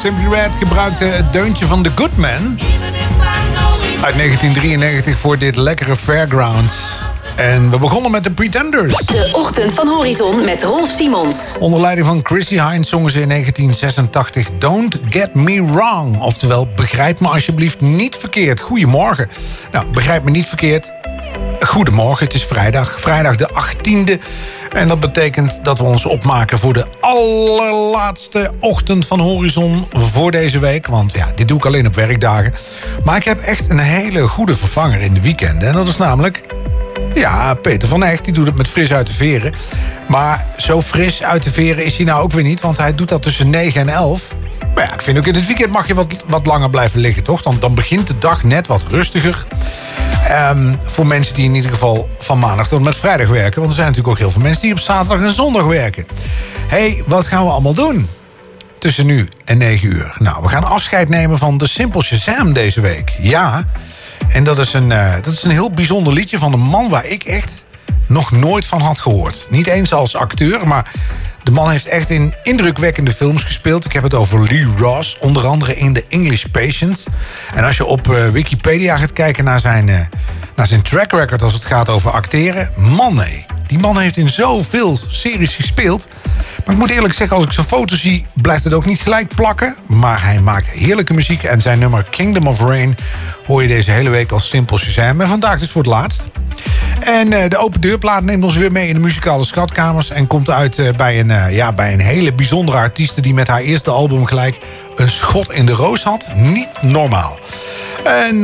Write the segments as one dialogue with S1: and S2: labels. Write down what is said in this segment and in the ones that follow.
S1: Simply Red gebruikte het deuntje van The Good Man uit 1993 voor dit lekkere Fairgrounds. En we begonnen met de Pretenders.
S2: De Ochtend van Horizon met Rolf Simons.
S1: Onder leiding van Chrissie Hynde zongen ze in 1986 Don't Get Me Wrong. Oftewel, begrijp me alsjeblieft niet verkeerd. Goedemorgen. Nou, begrijp me niet verkeerd. Goedemorgen, het is vrijdag de 18e. En dat betekent dat we ons opmaken voor de allerlaatste Ochtend van Horizon voor deze week. Want ja, dit doe ik alleen op werkdagen. Maar ik heb echt een hele goede vervanger in de weekenden. En dat is namelijk... ja, Peter van Echt, die doet het met fris uit de veren. Maar zo fris uit de veren is hij nou ook weer niet. Want hij doet dat tussen 9 en 11. Maar ja, ik vind ook in het weekend mag je wat langer blijven liggen, toch? Dan begint de dag net wat rustiger. Voor mensen die in ieder geval van maandag tot met vrijdag werken. Want er zijn natuurlijk ook heel veel mensen die op zaterdag en zondag werken. Hé, wat gaan we allemaal doen tussen nu en 9 uur? Nou, we gaan afscheid nemen van de Simple Shazam deze week. Ja, en dat is een heel bijzonder liedje van een man waar ik echt nog nooit van had gehoord. Niet eens als acteur, maar de man heeft echt in indrukwekkende films gespeeld. Ik heb het over Lee Ross, onder andere in The English Patient. En als je op Wikipedia gaat kijken naar zijn track record als het gaat over acteren, man nee. Die man heeft in zoveel series gespeeld. Maar ik moet eerlijk zeggen, als ik zijn foto zie, blijft het ook niet gelijk plakken. Maar hij maakt heerlijke muziek en zijn nummer Kingdom of Rain hoor je deze hele week als Simple Shazam. En vandaag dus voor het laatst. En de open deurplaat neemt ons weer mee in de muzikale schatkamers en komt uit bij een hele bijzondere artieste die met haar eerste album gelijk een schot in de roos had. Niet normaal. En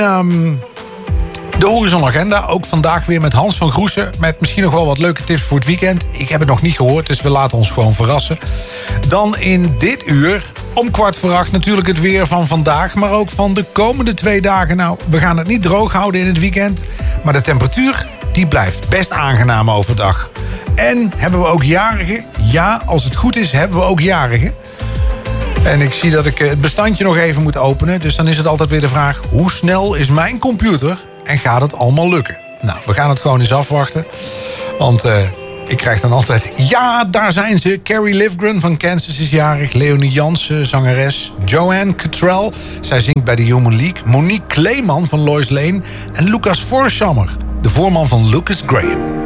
S1: de Horizon Agenda, ook vandaag weer met Hans van Groesen. Met misschien nog wel wat leuke tips voor het weekend. Ik heb het nog niet gehoord, dus we laten ons gewoon verrassen. Dan in dit uur, om 7:15 natuurlijk het weer van vandaag. Maar ook van de komende 2 dagen. Nou, we gaan het niet droog houden in het weekend. Maar de temperatuur, die blijft best aangenaam overdag. En hebben we ook jarigen? Ja, als het goed is, hebben we ook jarigen. En ik zie dat ik het bestandje nog even moet openen. Dus dan is het altijd weer de vraag, hoe snel is mijn computer? En gaat het allemaal lukken? Nou, we gaan het gewoon eens afwachten. Want ik krijg dan altijd... ja, daar zijn ze. Carrie Livgren van Kansas is jarig. Leonie Jansen, zangeres. Joanne Cottrell, zij zingt bij de Human League. Monique Kleeman van Lois Lane. En Lucas Forshammer, de voorman van Lucas Graham.